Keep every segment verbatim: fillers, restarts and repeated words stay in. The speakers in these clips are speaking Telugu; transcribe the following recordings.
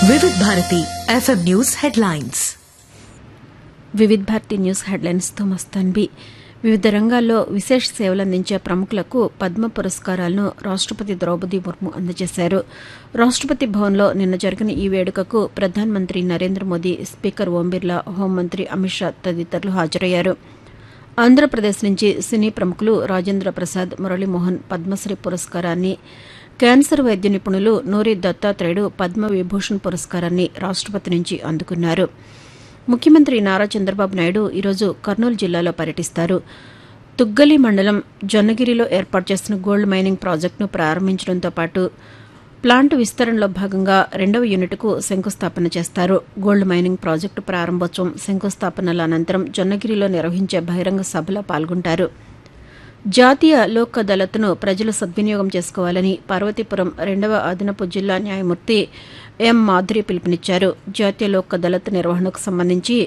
Vividh Bharati FM news headlines. Vividh Bharati news హెడ్లైన్స్తో Mastanbi. వివిధ రంగాల్లో విశేష సేవలందించే ప్రముఖులకు పద్మ పురస్కారాలను రాష్టపతి ద్రౌపది ముర్ము అందజేశారు. రాష్టపతి భవన్లో నిన్న జరిగిన ఈ వేడుకకు ప్రధానమంత్రి నరేంద్ర మోదీ, స్పీకర్ ఓం బిర్లా, హోంమంత్రి అమిత్ షా తదితరులు హాజరయ్యారు. ఆంధ్రప్రదేశ్ నుంచి సినీ ప్రముఖులు రాజేంద్ర ప్రసాద్, మురళీమోహన్ పద్మశ్రీ పురస్కారాన్ని, క్యాన్సర్ వైద్య నిపుణులు నూరి దత్తాత్రేయుడు పద్మ విభూషణ్ పురస్కారాన్ని రాష్టపతి నుంచి అందుకున్నారు. ముఖ్యమంత్రి నారా చంద్రబాబు నాయుడు ఈరోజు కర్నూలు జిల్లాలో పర్యటిస్తారు. తుగ్గలి మండలం జొన్నగిరిలో ఏర్పాటు చేసిన గోల్డ్ మైనింగ్ ప్రాజెక్టును ప్రారంభించడంతో పాటు ప్లాంట్ విస్తరణలో భాగంగా రెండవ యూనిట్కు శంకుస్థాపన చేస్తారు. గోల్డ్ మైనింగ్ ప్రాజెక్టు ప్రారంభోత్సవం, శంకుస్థాపనల అనంతరం జొన్నగిరిలో నిర్వహించే బహిరంగ సభలో పాల్గొంటారు. జాతీయ లోక్ అదాలత్ను ప్రజలు సద్వినియోగం చేసుకోవాలని పార్వతీపురం రెండవ అదనపు జిల్లా న్యాయమూర్తి ఎం మాధురి పిలుపునిచ్చారు. జాతీయ లోక్ అదాలత్ నిర్వహణకు సంబంధించి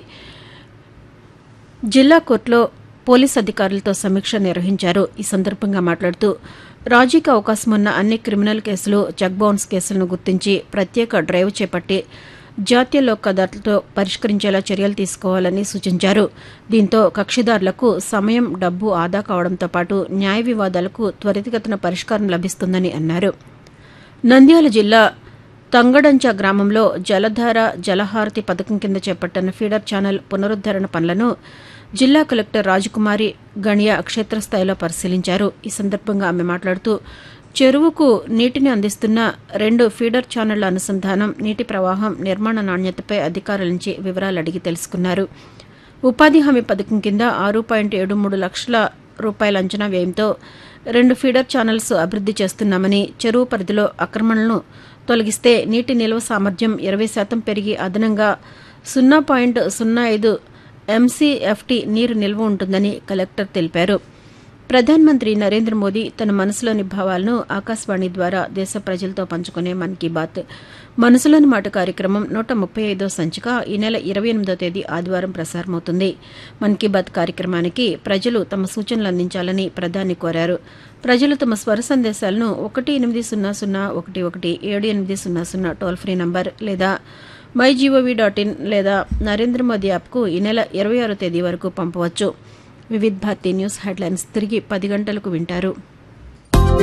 జిల్లా కోర్టులో పోలీసు అధికారులతో సమీక్ష నిర్వహించారు. ఈ సందర్భంగా మాట్లాడుతూ రాజీకి అవకాశం ఉన్న అన్ని క్రిమినల్ కేసులు, చెక్ బౌన్స్ కేసులను గుర్తించి ప్రత్యేక డ్రైవ్ చేపట్టి జాతీయ లోక్ అదాలత్తో పరిష్కరించేలా చర్యలు తీసుకోవాలని సూచించారు. దీంతో కక్షిదారులకు సమయం, డబ్బు ఆదా కావడంతో పాటు న్యాయ వివాదాలకు త్వరితగతిన పరిష్కారం లభిస్తుందని అన్నారు. నంద్యాల జిల్లా తంగడంచ గ్రామంలో జలధార జలహారతి పథకం కింద చేపట్టిన ఫీడర్ ఛానల్ పునరుద్దరణ పనులను జిల్లా కలెక్టర్ రాజకుమారి గణియా క్షేత్రస్థాయిలో పరిశీలించారు. ఈ సందర్భంగా ఆమె మాట్లాడుతూ చెరువుకు నీటిని అందిస్తున్న రెండు ఫీడర్ ఛానళ్ల అనుసంధానం, నీటి ప్రవాహం, నిర్మాణ నాణ్యతపై అధికారుల నుంచి వివరాలు అడిగి తెలుసుకున్నారు. ఉపాధి హామీ పథకం కింద ఆరు పాయింట్ ఏడు మూడు లక్షల రూపాయల అంచనా వ్యయంతో రెండు ఫీడర్ ఛానల్స్ అభివృద్ది చేస్తున్నామని, చెరువు పరిధిలో ఆక్రమణలను తొలగిస్తే నీటి నిల్వ సామర్థ్యం ఇరవై శాతం పెరిగి అదనంగా సున్నా పాయింట్ సున్నా ఐదు ఎంసీఎఫ్టీ నీరు నిల్వ ఉంటుందని కలెక్టర్ తెలిపారు. ప్రధానమంత్రి నరేంద్ర మోదీ తన మనసులోని భావాలను ఆకాశవాణి ద్వారా దేశ ప్రజలతో పంచుకునే మన్ కీ బాత్ మనసులోని మాట కార్యక్రమం నూట ముప్పై ఐదో సంచిక ఈ నెల ఇరవై ఎనిమిదో తేదీ ఆదివారం ప్రసారమవుతుంది. మన్ కీ బాత్ కార్యక్రమానికి ప్రజలు తమ సూచనలు అందించాలని ప్రధాని కోరారు. ప్రజలు తమ స్వర సందేశాలను ఒకటి ఎనిమిది సున్నా సున్నా ఒకటి ఒకటి ఏడు ఎనిమిది సున్నా సున్నా టోల్ ఫ్రీ నంబర్ లేదా మై జీఓవీ డాట్ ఇన్ లేదా నరేంద్ర మోదీ యాప్కు ఈ నెల ఇరవై ఆరో తేదీ వరకు పంపవచ్చు. వివిధ్ భారతి న్యూస్ హెడ్లైన్స్ తిరిగి పది గంటలకు వింటారు.